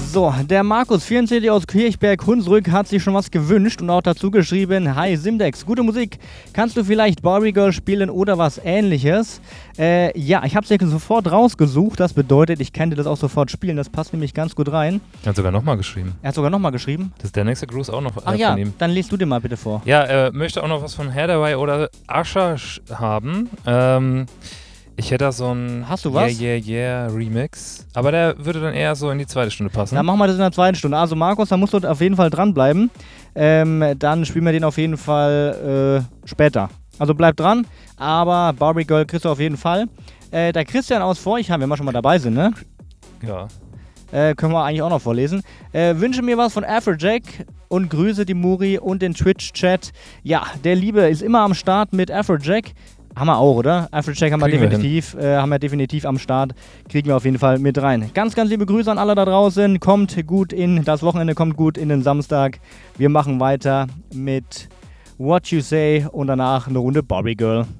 So, der Markus44 aus Kirchberg-Hunsrück hat sich schon was gewünscht und auch dazu geschrieben: Hi Simdex, gute Musik. Kannst du vielleicht Barbie Girl spielen oder was ähnliches? Ja, ich habe es ja sofort rausgesucht. Das bedeutet, ich könnte das auch sofort spielen. Das passt nämlich ganz gut rein. Er hat sogar nochmal geschrieben. Das ist der nächste Gruß auch noch Ach ja, von ihm. Dann liest du dir mal bitte vor. Ja, er möchte auch noch was von Hathaway oder Usher haben. Ich hätte da so ein Hast du was? Yeah Remix. Aber der würde dann eher so in die zweite Stunde passen. Dann machen wir das in der zweiten Stunde. Also Markus, da musst du auf jeden Fall dranbleiben. Dann spielen wir den auf jeden Fall später. Also bleib dran, aber Barbie Girl kriegst du auf jeden Fall. Der Christian aus Forchheim, wenn wir schon mal dabei sind, ne? Ja. Können wir eigentlich auch noch vorlesen. Wünsche mir was von Afrojack und grüße die Muri und den Twitch-Chat. Ja, der Liebe ist immer am Start mit Afrojack. Haben wir auch, oder? Afrojack haben wir definitiv am Start. Kriegen wir auf jeden Fall mit rein. Ganz, ganz liebe Grüße an alle da draußen. Kommt gut in das Wochenende, kommt gut in den Samstag. Wir machen weiter mit What You Say und danach eine Runde Barbie Girl.